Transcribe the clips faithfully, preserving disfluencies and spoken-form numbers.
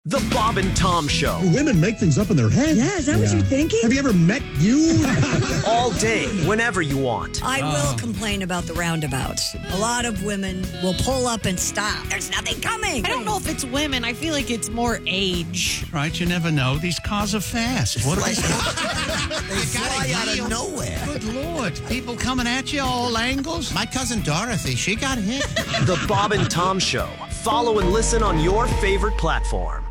The Bob and Tom Show. Women make things up in their head. Yeah, is that yeah. what you're thinking? Have you ever met you? All day, whenever you want. I oh. will complain about the roundabouts. A lot of women will pull up and stop. There's nothing coming. I don't know if it's women. I feel like it's more age. Right, you never know. These cars are fast. What are they fly out of nowhere. Good Lord. People coming at you all angles. My cousin Dorothy, she got hit. The Bob and Tom Show. Follow and listen on your favorite platform.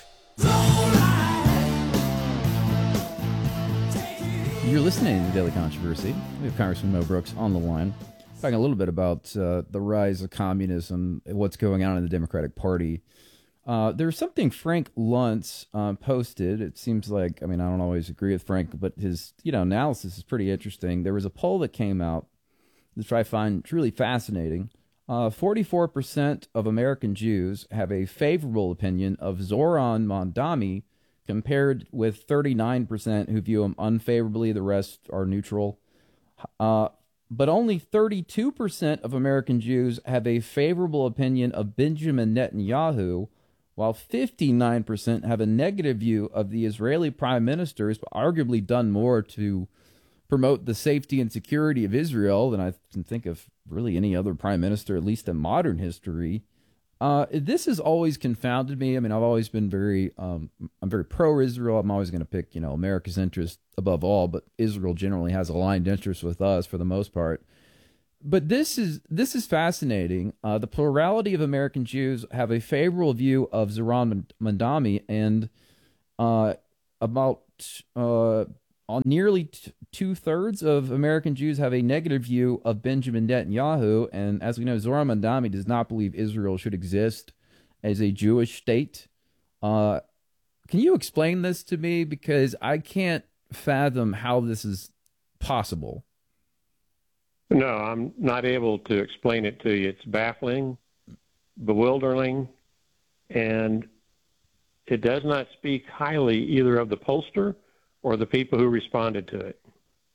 You're listening to the Daily Controversy. We have Congressman Mo Brooks on the line, talking a little bit about uh, the rise of communism, what's going on in the Democratic Party. Uh, there's something Frank Luntz uh, posted. It seems like, I mean, I don't always agree with Frank, but his you know analysis is pretty interesting. There was a poll that came out, which I find truly fascinating. Uh, forty-four percent of American Jews have a favorable opinion of Zoran Mondami, compared with thirty-nine percent who view him unfavorably. The rest are neutral. Uh, but only thirty-two percent of American Jews have a favorable opinion of Benjamin Netanyahu, while fifty-nine percent have a negative view of the Israeli prime minister, who's arguably done more to promote the safety and security of Israel than I can think of really any other prime minister, at least in modern history. Uh, this has always confounded me. I mean, I've always been very, um, I'm very pro-Israel. I'm always going to pick, you know, America's interest above all, but Israel generally has aligned interests with us for the most part. But this is this is fascinating. Uh, the plurality of American Jews have a favorable view of Zoran Mondami, and uh, about uh, on nearly t- two-thirds of American Jews have a negative view of Benjamin Netanyahu. And as we know, Zoran Mondami does not believe Israel should exist as a Jewish state. Uh, can you explain this to me? Because I can't fathom how this is possible. No, I'm not able to explain it to you. It's baffling, bewildering, and it does not speak highly either of the pollster or the people who responded to it.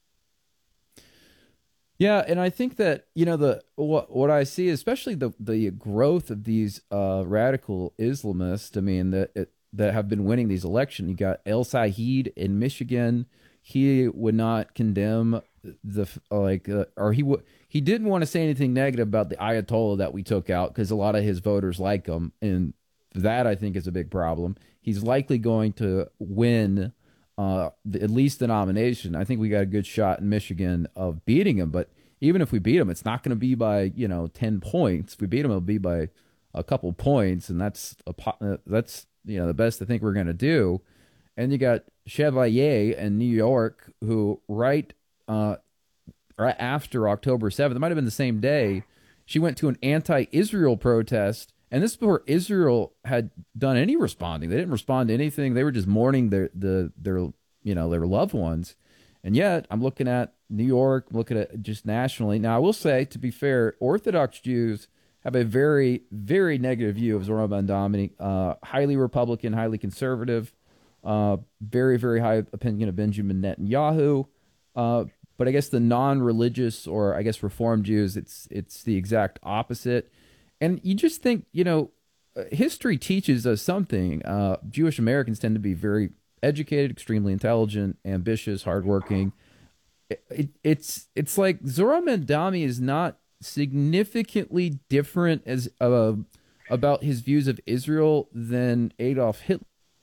Yeah, and I think that, you know, the what, what I see, especially the, the growth of these uh, radical Islamists, I mean, that it, that have been winning these elections. You got El Said in Michigan. He would not condemn the, like, uh, or he would, he didn't want to say anything negative about the Ayatollah that we took out because a lot of his voters like him. And that, I think, is a big problem. He's likely going to win Uh, the, at least the nomination. I think we got a good shot in Michigan of beating him, but even if we beat him, it's not going to be by, you know, ten points. If we beat him, it'll be by a couple points, and that's a, that's you know the best I think we're going to do. And you got Chevalier in New York, who right uh, right after October seventh, it might have been the same day, she went to an anti-Israel protest. And this is before Israel had done any responding. They didn't respond to anything. They were just mourning their the their you know their loved ones. And yet, I'm looking at New York, I'm looking at just nationally. Now, I will say, to be fair, Orthodox Jews have a very, very negative view of Zoran Mondami. Uh, highly Republican, highly conservative, uh, very, very high opinion of Benjamin Netanyahu. Uh, but I guess the non-religious, or I guess Reform Jews, it's it's the exact opposite. And you just think, you know, history teaches us something. Uh, Jewish Americans tend to be very educated, extremely intelligent, ambitious, hardworking. It, it, it's it's like Zoran Mondami is not significantly different as uh, about his views of Israel than Adolf Hitler.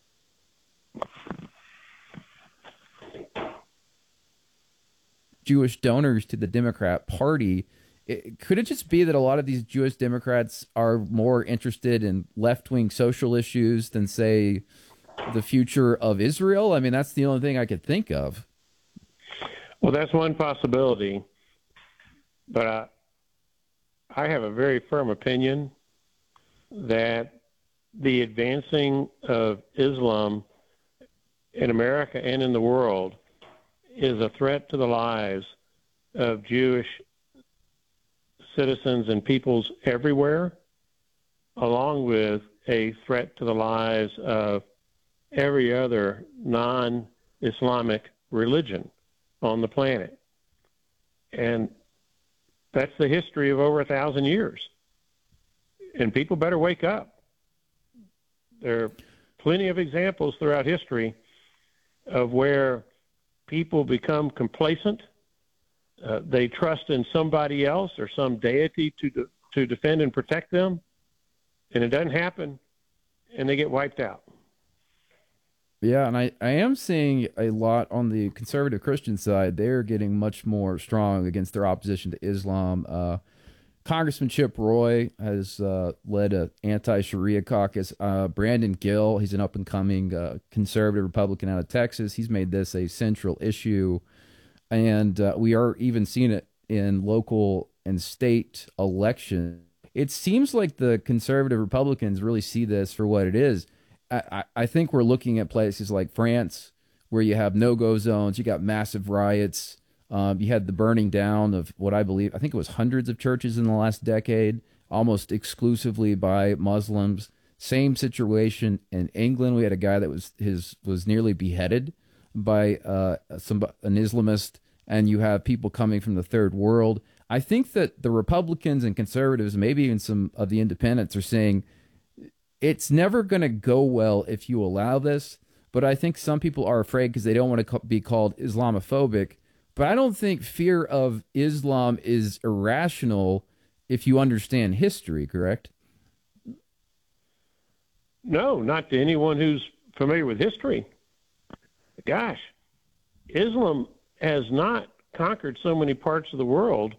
Jewish donors to the Democrat Party. It, could it just be that a lot of these Jewish Democrats are more interested in left-wing social issues than, say, the future of Israel? I mean, that's the only thing I could think of. Well, that's one possibility. But I, I have a very firm opinion that the advancing of Islam in America and in the world is a threat to the lives of Jewish citizens and peoples everywhere, along with a threat to the lives of every other non-Islamic religion on the planet. And that's the history of over a thousand years. And people better wake up. There are plenty of examples throughout history of where people become complacent. Uh, they trust in somebody else or some deity to de- to defend and protect them, and it doesn't happen, and they get wiped out. Yeah, and I, I am seeing a lot on the conservative Christian side. They're getting much more strong against their opposition to Islam. Uh, Congressman Chip Roy has uh, led an anti-Sharia caucus. Uh, Brandon Gill, he's an up-and-coming uh, conservative Republican out of Texas. He's made this a central issue, and uh, we are even seeing it in local and state elections. It seems like the conservative Republicans really see this for what it is. I, I think we're looking at places like France where you have no-go zones, you got massive riots. Um, you had the burning down of what I believe, I think it was hundreds of churches in the last decade, almost exclusively by Muslims. Same situation in England. We had a guy that was his was nearly beheaded by uh, some an Islamist, and you have people coming from the third world. I think that the Republicans and conservatives, maybe even some of the independents, are saying it's never going to go well if you allow this. But I think some people are afraid because they don't want to be called Islamophobic. But I don't think fear of Islam is irrational if you understand history, correct? No, not to anyone who's familiar with history. Gosh, Islam has not conquered so many parts of the world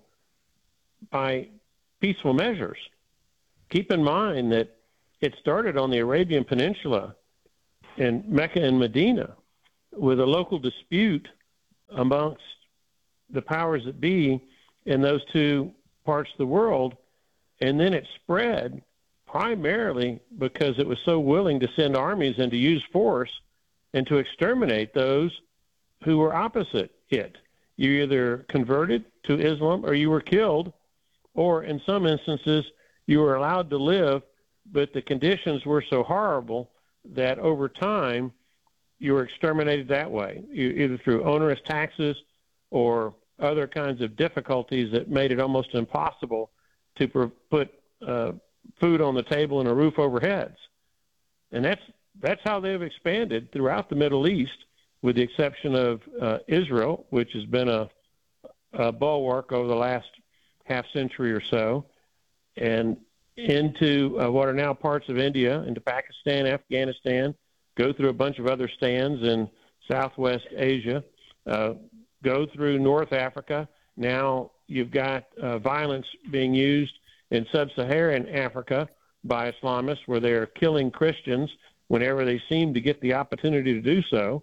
by peaceful measures. Keep in mind that it started on the Arabian Peninsula in Mecca and Medina with a local dispute amongst the powers that be in those two parts of the world, and then it spread primarily because it was so willing to send armies and to use force and to exterminate those who were opposite it. You either converted to Islam or you were killed, or in some instances you were allowed to live, but the conditions were so horrible that over time you were exterminated that way, either through onerous taxes or other kinds of difficulties that made it almost impossible to put uh, food on the table and a roof over heads. And that's that's how they've expanded throughout the Middle East, with the exception of uh, Israel, which has been a, a bulwark over the last half century or so, and into uh, what are now parts of India, into Pakistan, Afghanistan, go through a bunch of other stands in Southwest Asia, uh, go through North Africa. Now you've got uh, violence being used in sub-Saharan Africa by Islamists, where they're killing Christians whenever they seem to get the opportunity to do so.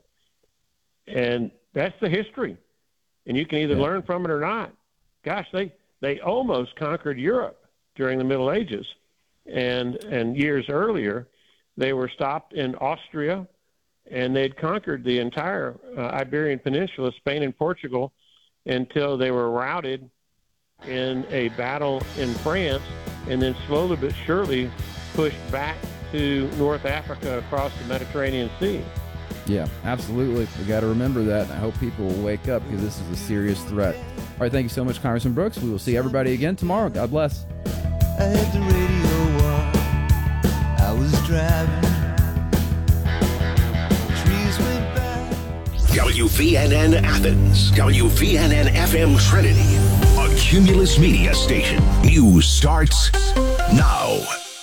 And that's the history. And you can either yeah. learn from it or not. Gosh, they, they almost conquered Europe during the Middle Ages. And, and years earlier, they were stopped in Austria, and they'd conquered the entire uh, Iberian Peninsula, Spain and Portugal, until they were routed in a battle in France, and then slowly but surely pushed back to North Africa across the Mediterranean Sea. Yeah, absolutely. We got to remember that, and I hope people will wake up because this is a serious threat. All right, thank you so much, Congressman Brooks. We will see everybody again tomorrow. God bless. I had the radio on. I was driving. Trees went by. W V N N Athens, W V N N F M Trinity, a Cumulus Media station. News starts now.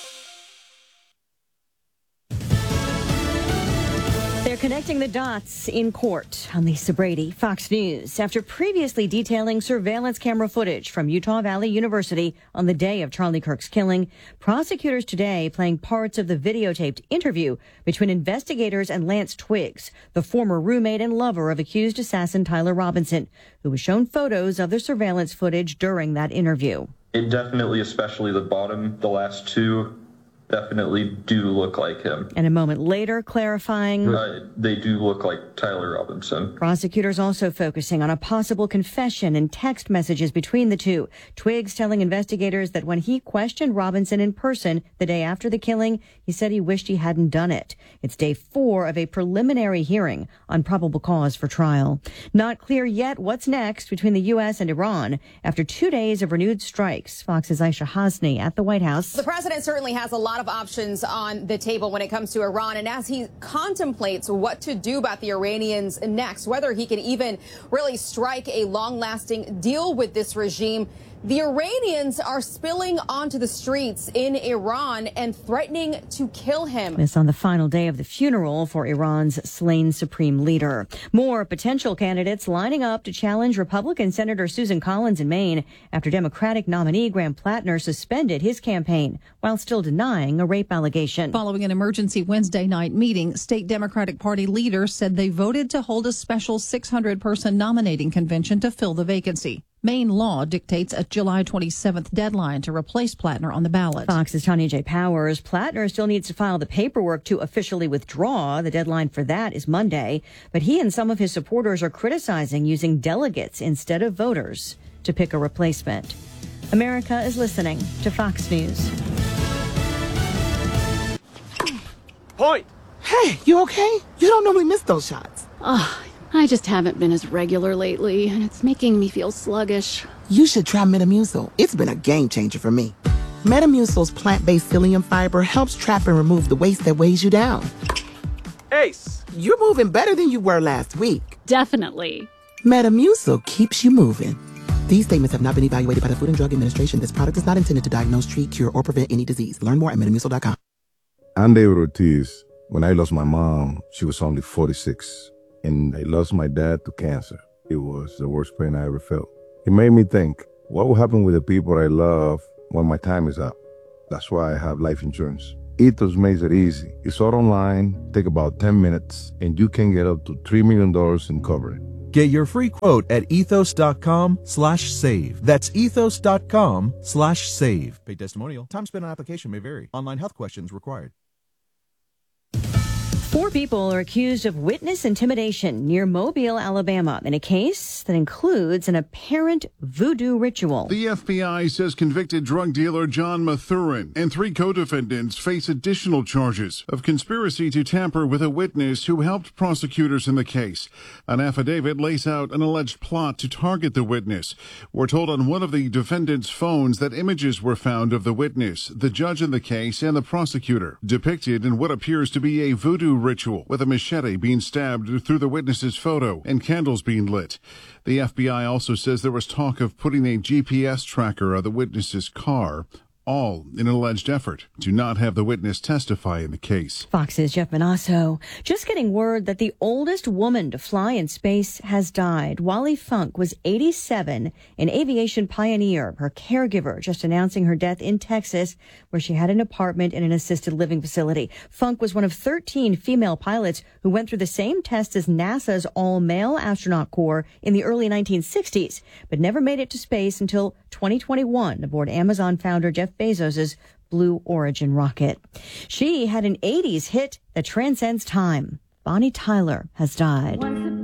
They're connecting the dots in court on Lisa Brady, Fox News, after previously detailing surveillance camera footage from Utah Valley University on the day of Charlie Kirk's killing. Prosecutors today playing parts of the videotaped interview between investigators and Lance Twiggs, the former roommate and lover of accused assassin Tyler Robinson, who was shown photos of the surveillance footage during that interview. It definitely, especially the bottom, the last two, definitely do look like him. And a moment later, clarifying... Uh, they do look like Tyler Robinson. Prosecutors also focusing on a possible confession and text messages between the two. Twiggs telling investigators that when he questioned Robinson in person the day after the killing, he said he wished he hadn't done it. It's day four of a preliminary hearing on probable cause for trial. Not clear yet what's next between the U S and Iran after two days of renewed strikes. Fox's Aisha Hasni at the White House. The president certainly has a lot lot of options on the table when it comes to Iran. And as he contemplates what to do about the Iranians next, whether he can even really strike a long-lasting deal with this regime, the Iranians are spilling onto the streets in Iran and threatening to kill him. This on the final day of the funeral for Iran's slain supreme leader. More potential candidates lining up to challenge Republican Senator Susan Collins in Maine after Democratic nominee Graham Plattner suspended his campaign while still denying a rape allegation. Following an emergency Wednesday night meeting, state Democratic Party leaders said they voted to hold a special six hundred person nominating convention to fill the vacancy. Maine law dictates a July twenty-seventh deadline to replace Plattner on the ballot. Fox's Tanya J. Powers. Plattner still needs to file the paperwork to officially withdraw. The deadline for that is Monday. But he and some of his supporters are criticizing using delegates instead of voters to pick a replacement. America is listening to Fox News. Point. Hey, you okay? You don't normally miss those shots. Oh, I just haven't been as regular lately, and it's making me feel sluggish. You should try Metamucil. It's been a game changer for me. Metamucil's plant-based psyllium fiber helps trap and remove the waste that weighs you down. Ace, you're moving better than you were last week. Definitely. Metamucil keeps you moving. These statements have not been evaluated by the Food and Drug Administration. This product is not intended to diagnose, treat, cure, or prevent any disease. Learn more at metamucil dot com. I'm David Ortiz. When I lost my mom, she was only forty-six. And I lost my dad to cancer. It was the worst pain I ever felt. It made me think, what will happen with the people I love when my time is up? That's why I have life insurance. Ethos makes it easy. It's all online, take about ten minutes, and you can get up to three million dollars in coverage. Get your free quote at ethos.com slash save. That's ethos.com slash save. Paid testimonial. Time spent on application may vary. Online health questions required. Four people are accused of witness intimidation near Mobile, Alabama, in a case that includes an apparent voodoo ritual. The F B I says convicted drug dealer John Mathurin and three co-defendants face additional charges of conspiracy to tamper with a witness who helped prosecutors in the case. An affidavit lays out an alleged plot to target the witness. We're told on one of the defendants' phones that images were found of the witness, the judge in the case, and the prosecutor, depicted in what appears to be a voodoo ritual, with a machete being stabbed through the witness's photo and candles being lit. The F B I also says there was talk of putting a G P S tracker on the witness's car, all in an alleged effort to not have the witness testify in the case. Fox's Jeff Manasso. Just getting word that the oldest woman to fly in space has died. Wally Funk was eighty-seven, an aviation pioneer. Her caregiver just announcing her death in Texas, where she had an apartment in an assisted living facility. Funk was one of thirteen female pilots who went through the same test as NASA's all-male astronaut corps in the early nineteen sixties, but never made it to space until twenty twenty-one aboard Amazon founder Jeff Bezos's Blue Origin rocket. She had an eighties hit that transcends time. Bonnie Tyler has died.